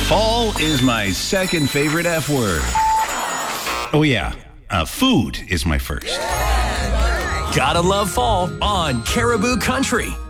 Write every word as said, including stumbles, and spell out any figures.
Fall is my second favorite F word. Oh, yeah. Uh, food is my first. Gotta love fall on Caribou Country.